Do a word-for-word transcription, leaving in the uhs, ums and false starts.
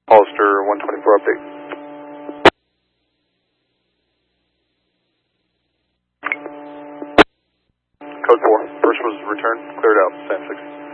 Hollister one twenty-four update. Code four, first was returned, cleared out, San six.